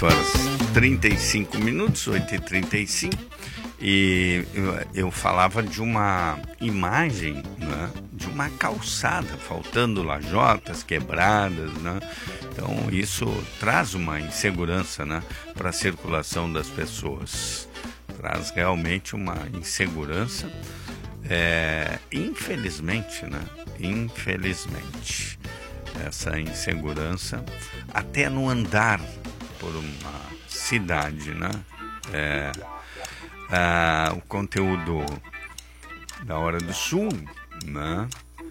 8h35, 8h35, e eu falava de uma imagem, né, de uma calçada, faltando lajotas, quebradas, né? Então isso traz uma insegurança, né, para a circulação das pessoas, traz realmente uma insegurança, infelizmente, né? Infelizmente, essa insegurança até no andar por uma cidade, né? O conteúdo da Hora do Sul, né?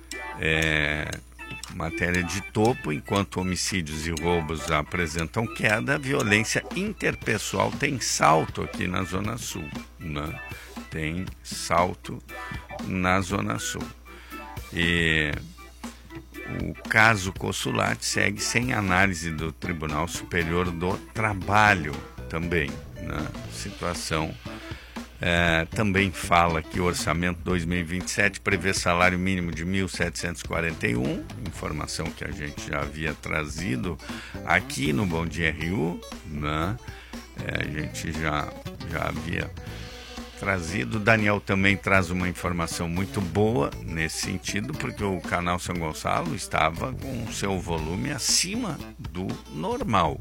Matéria de topo: enquanto homicídios e roubos apresentam queda, a violência interpessoal tem salto aqui na Zona Sul, né? Tem salto na Zona Sul. E o caso Consulate segue sem análise do Tribunal Superior do Trabalho também, né? Situação também fala que o orçamento 2027 prevê salário mínimo de 1.741, informação que a gente já havia trazido aqui no Bom Dia RU, né? A gente já havia trazido. O Daniel também traz uma informação muito boa nesse sentido, porque o canal São Gonçalo estava com o seu volume acima do normal,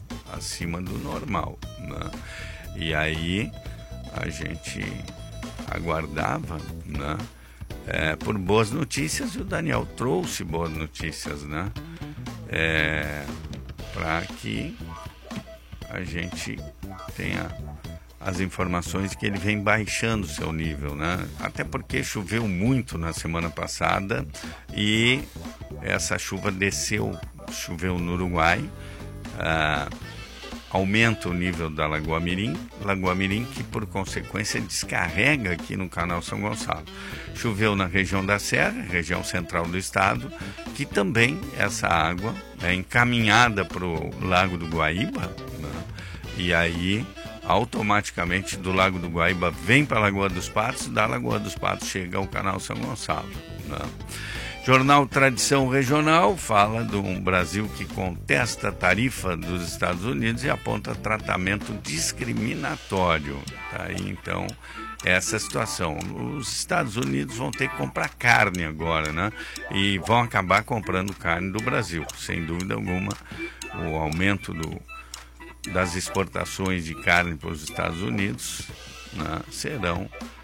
né? E aí a gente aguardava, né, por boas notícias, e o Daniel trouxe boas notícias, né, para que a gente tenha as informações de que ele vem baixando o seu nível, né? Até porque choveu muito na semana passada e essa chuva choveu no Uruguai, aumenta o nível da Lagoa Mirim, que por consequência descarrega aqui no canal São Gonçalo. Choveu na região da Serra, região central do estado, que também essa água é encaminhada para o Lago do Guaíba, né? E aí automaticamente do Lago do Guaíba vem para a Lagoa dos Patos, da Lagoa dos Patos chega ao canal São Gonçalo, né? Jornal Tradição Regional fala de um Brasil que contesta a tarifa dos Estados Unidos e aponta tratamento discriminatório. Tá aí, então, essa situação. Os Estados Unidos vão ter que comprar carne agora, né? E vão acabar comprando carne do Brasil, sem dúvida alguma. O aumento das exportações de carne para os Estados Unidos, né, serão